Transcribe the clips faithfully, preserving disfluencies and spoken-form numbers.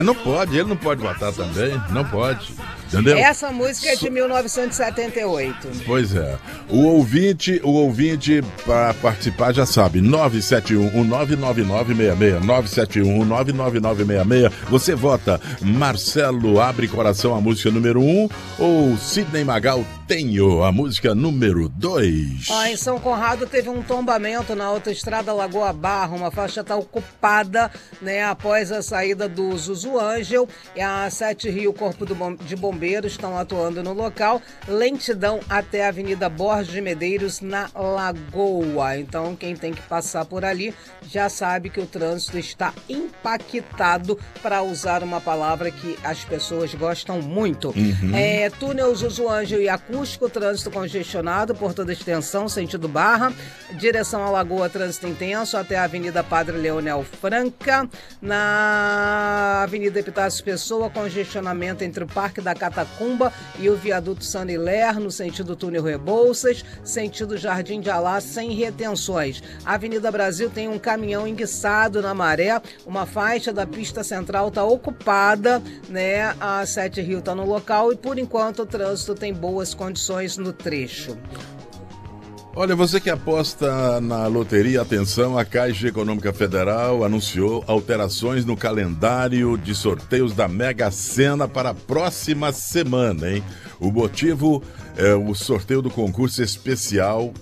Não pode, ele não pode votar também, não pode. Entendeu? Essa música é de mil novecentos e setenta e oito. Pois é. O ouvinte, o ouvinte para participar já sabe, nove sete um, um nove nove nove seis seis, nove sete um, um nove nove nove seis seis. Você vota Marcelo Abre Coração, a música número um, ou Sidney Magal, Tenho, a música número dois. Ó, em São Conrado teve um tombamento na autoestrada Lagoa Barra, uma faixa está ocupada, né, após a saída do Zuzu Ângel, e a Sete Rio Corpo do Bom, de Bombeiros estão atuando no local, lentidão até a Avenida Borges de Medeiros, na Lagoa. Então, quem tem que passar por ali já sabe que o trânsito está impactado, para usar uma palavra que as pessoas gostam muito. Uhum. É, túnel Zuzu Ângel e Acústico, trânsito congestionado por toda a extensão, sentido Barra, direção à Lagoa, trânsito intenso até a Avenida Padre Leonel Franca, na Avenida Epitácio Pessoa, congestionamento entre o Parque da Catacumba e o viaduto Saniler, no sentido túnel Rebouças, sentido Jardim de Alá, sem retenções. A Avenida Brasil tem um caminhão enguiçado na maré, uma faixa da pista central está ocupada, né? A Sete Rio está no local e, por enquanto, o trânsito tem boas condições no trecho. Olha, você que aposta na loteria, atenção, a Caixa Econômica Federal anunciou alterações no calendário de sorteios da Mega Sena para a próxima semana, hein? O motivo é o sorteio do concurso especial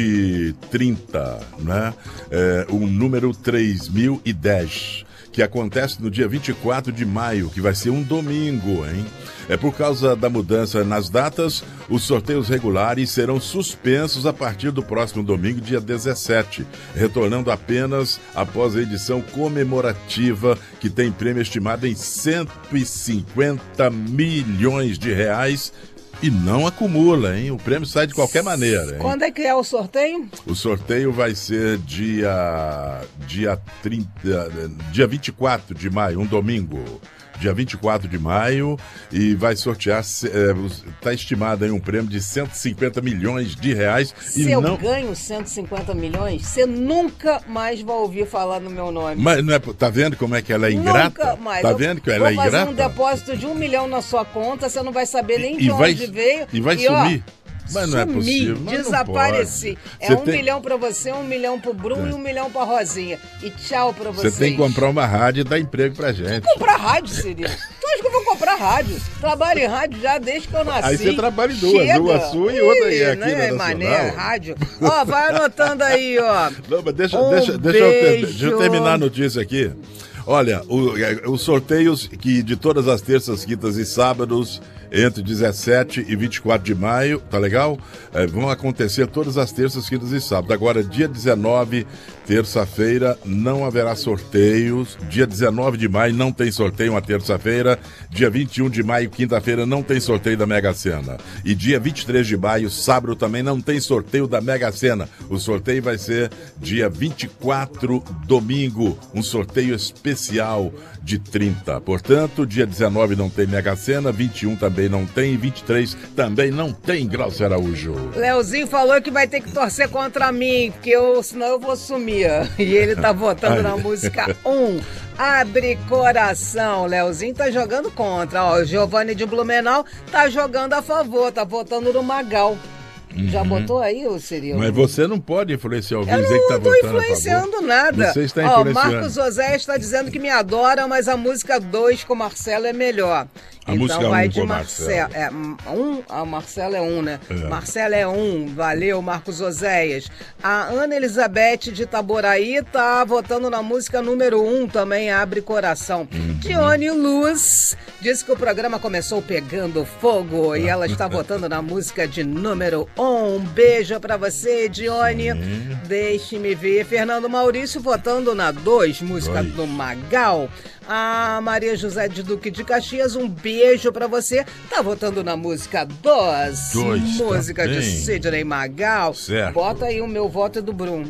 de trinta, né? É, o número três mil e dez, que acontece no dia vinte e quatro de maio, que vai ser um domingo, hein? É por causa da mudança nas datas, os sorteios regulares serão suspensos a partir do próximo domingo, dia dezessete, retornando apenas após a edição comemorativa, que tem prêmio estimado em cento e cinquenta milhões de reais. E não acumula, hein? O prêmio sai de qualquer maneira, hein? Quando é que é o sorteio? O sorteio vai ser dia, dia, trinta, dia vinte e quatro de maio, um domingo. Dia vinte e quatro de maio, e vai sortear, está é, estimado aí um prêmio de cento e cinquenta milhões de reais. Se e eu não... ganho cento e cinquenta milhões, você nunca mais vai ouvir falar no meu nome. Mas não é, tá vendo como é que ela é ingrata? Nunca mais. Tá Eu vendo que ela é ingrata? Vou fazer um depósito de um milhão na sua conta, você não vai saber nem e, de e onde vai, veio. E vai e, sumir. Ó, Mas não é possível. Mas desapareci. É você um tem... milhão pra você, um milhão pro Bruno é. e um milhão pra Rosinha. E tchau pra vocês. Você tem que comprar uma rádio e dar emprego pra gente. Comprar rádio, seria? Tu acha que eu vou comprar rádio? Trabalho em rádio já desde que eu nasci. Aí você trabalha em duas, Chega. uma sua e outra aí, aqui né, na mané, Nacional. rádio. Ó, vai anotando aí, ó. Não, mas deixa, um deixa, deixa, eu, ter, beijo. deixa eu terminar a notícia aqui. Olha, o, os sorteios que de todas as terças, quintas e sábados, entre dezessete e vinte e quatro de maio, tá legal? É, vão acontecer todas as terças, quintas e sábados. Agora, dia dezenove, terça-feira, não haverá sorteios. Dia dezenove de maio não tem sorteio, uma terça-feira. Dia vinte e um de maio, quinta-feira, não tem sorteio da Mega Sena. E dia vinte e três de maio, sábado, também não tem sorteio da Mega Sena. O sorteio vai ser dia vinte e quatro, domingo, um sorteio especial de trinta. Portanto, dia dezenove não tem Mega Sena, vinte e um também não tem, e vinte e três também não tem, Glaucio Araújo. Leozinho falou que vai ter que torcer contra mim, porque eu, senão eu vou sumir. E ele tá votando na música um. Abre Coração. Leozinho tá jogando contra. Ó, o Giovanni de Blumenau tá jogando a favor, tá votando no Magal. Uhum. Já botou aí, ô Cirilo? Mas você não pode influenciar o Eu dizer que tá não tô votando influenciando nada. Você está Ó, influenciando. Marcos José está dizendo que me adora, mas a música dois com Marcelo é melhor. A então música vai um de com Marcelo. É, um, a Marcelo é um, né? É. Marcelo é um, valeu, Marcos Oséias. A Ana Elizabeth de Itaboraí tá votando na música número um, também Abre Coração. Uhum. Dione Luz disse que o programa começou pegando fogo e ela está votando na música de número um. Um beijo pra você, Dione. Sim. Deixe-me ver. Fernando Maurício votando na dois, música dois. do Magal. A Maria José de Duque de Caxias, um beijo pra você. Tá votando na música dois, dois música também. de Sidney Magal. Certo. Bota aí o meu voto e do Bruno.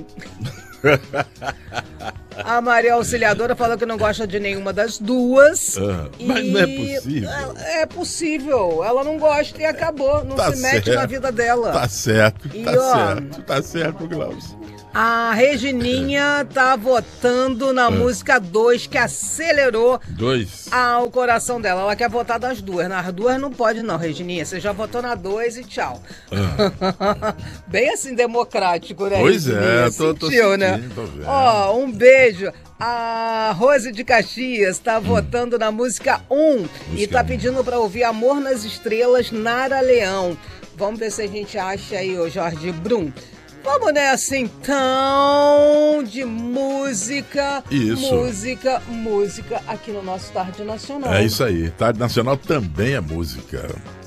A Maria Auxiliadora falou que não gosta de nenhuma das duas. Ah, e mas não é possível. É, é possível. Ela não gosta e acabou. Não tá se mete certo. na vida dela. Tá certo, e, tá ó, certo. Tá certo, Glaucio. A Regininha tá votando na É. música dois, que acelerou Dois. ao coração dela. Ela quer votar nas duas. Nas duas não pode não, Regininha. Você já votou na dois e tchau. Bem assim, democrático, né, Pois Regininha? é, tô, tô Sentiu, sentindo, né? tô vendo. Ó, um beijo. A Rose de Caxias tá votando na música um e tá um. pedindo pra ouvir Amor nas Estrelas, Nara Leão. Vamos ver se a gente acha aí, ô Jorge Brum. Vamos nessa então, de música, Isso. música, música aqui no nosso Tarde Nacional. É isso aí. Tarde Nacional também é música.